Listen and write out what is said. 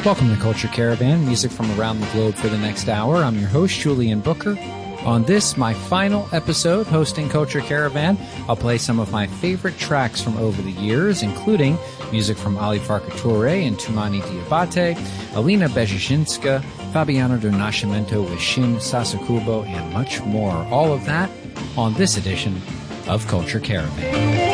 Welcome to Culture Caravan, music from around the globe for the next hour. I'm your host, Julian Booker. On this, my final episode hosting Culture Caravan, I'll play some of my favorite tracks from over the years, including music from Ali Farka Touré and Toumani Diabate, Alina Bezhezhinska, Fabiano do Nascimento with Shin Sasekubo, and much more. All of that on this edition of Culture Caravan.